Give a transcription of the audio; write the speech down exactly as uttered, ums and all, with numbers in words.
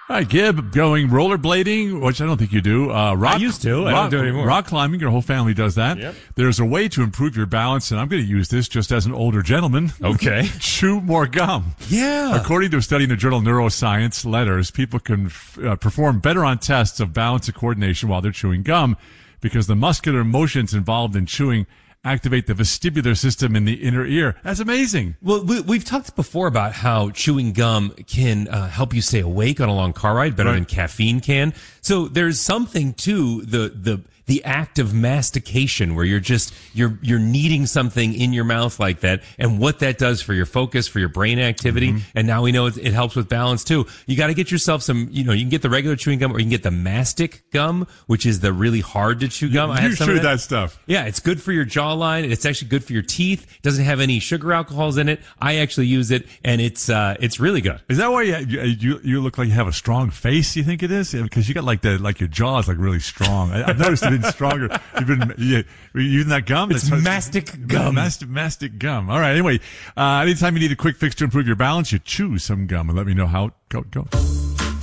Hi, Gib, going rollerblading, which I don't think you do. Uh, rock, I used to. I rock, don't do it anymore. Rock climbing, your whole family does that. Yep. There's a way to improve your balance, and I'm going to use this just as an older gentleman. Okay. Chew more gum. Yeah. According to a study in the journal Neuroscience Letters, people can f- uh, perform better on tests of balance and coordination while they're chewing gum because the muscular motions involved in chewing activate the vestibular system in the inner ear. That's amazing. Well, we, we've talked before about how chewing gum can uh, help you stay awake on a long car ride better Right. than caffeine can. So there's something to the the the act of mastication where you're just you're you're kneading something in your mouth like that, and what that does for your focus, for your brain activity. Mm-hmm. And now we know it, it helps with balance too. You got to get yourself some. You know, you can get the regular chewing gum, or you can get the mastic gum, which is the really hard to chew gum. I You have some chew of that. that stuff. Yeah, it's good for your jawline. It's actually good for your teeth. It doesn't have any sugar alcohols in it. I actually use it, and it's uh, it's really good. Is that why you, you you look like you have a strong face? You think it is because you got like the like your jaw is like really strong. I, I've noticed it been stronger. You've been you, you using that gum. It's That's- mastic gum. Mastic, mastic gum. All right. Anyway, uh, anytime you need a quick fix to improve your balance, you chew some gum and let me know how. Go go.